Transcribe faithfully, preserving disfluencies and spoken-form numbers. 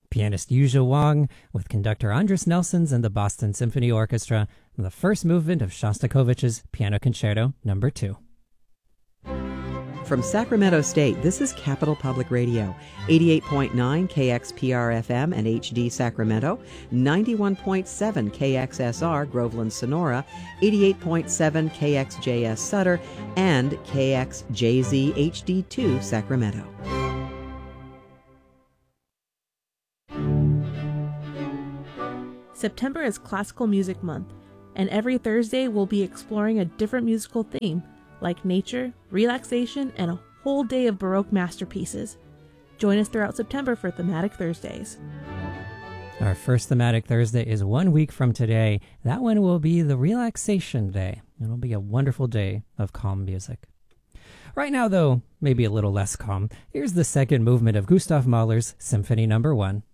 Pianist Yuzhou Wang with conductor Andras Nelsons and the Boston Symphony Orchestra, the first movement of Shostakovich's Piano Concerto Number two. From Sacramento State, this is Capital Public Radio, eighty-eight point nine K X P R F M and H D Sacramento, ninety-one point seven K X S R Groveland Sonora, eighty-eight point seven K X J S Sutter, and K X J Z H D two Sacramento. September is Classical Music Month, and every Thursday we'll be exploring a different musical theme, like nature, relaxation, and a whole day of Baroque masterpieces. Join us throughout September for Thematic Thursdays. Our first Thematic Thursday is one week from today. That one will be the Relaxation Day. It'll be a wonderful day of calm music. Right now, though, maybe a little less calm, here's the second movement of Gustav Mahler's Symphony Number one.